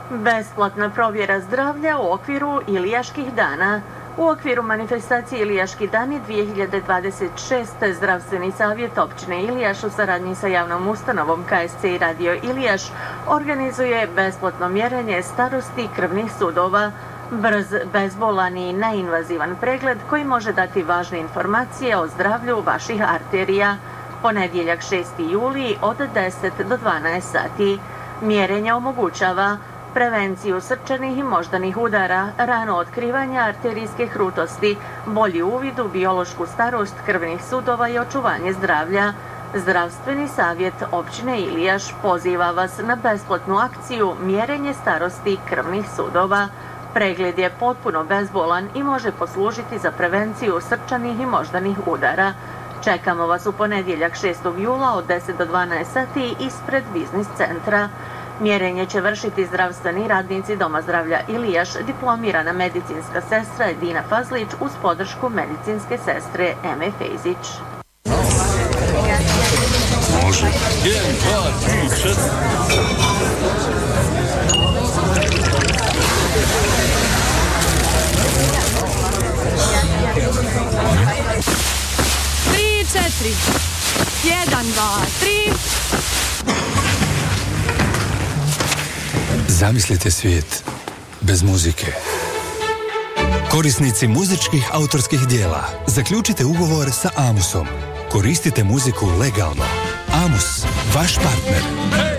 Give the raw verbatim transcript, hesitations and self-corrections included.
Besplatna provjera zdravlja u okviru Ilijaških dana. U okviru manifestacije Ilijaški dani dvije hiljade dvadeset šeste. Zdravstveni savjet općine Ilijaš u saradnji sa javnom ustanovom K S C i Radio Ilijaš organizuje besplatno mjerenje starosti krvnih sudova. Brz, bezbolan i neinvazivan pregled koji može dati važne informacije o zdravlju vaših arterija. Ponedjeljak šesti juli od deset do dvanaest sati. Mjerenje omogućava prevenciju srčanih i moždanih udara, rano otkrivanje arterijske krutosti, bolji uvid u biološku starost krvnih sudova i očuvanje zdravlja. Zdravstveni savjet općine Ilijaš poziva vas na besplatnu akciju mjerenje starosti krvnih sudova. Pregled je potpuno bezbolan i može poslužiti za prevenciju srčanih i moždanih udara. Čekamo vas u ponedjeljak šestog jula od deset do dvanaest sati ispred biznis centra. Mjerenje će vršiti zdravstveni radnici Doma zdravlja Ilijaš, diplomirana medicinska sestra Edina Fazlić uz podršku medicinske sestre Eme Fejzić. Može. jedan, dva, tri, četiri. Tri, četiri. Jedan, dva, tri. Zamislite svijet bez muzike. Korisnici muzičkih autorskih dijela, zaključite ugovor sa Amusom. Koristite muziku legalno. Amus, vaš partner.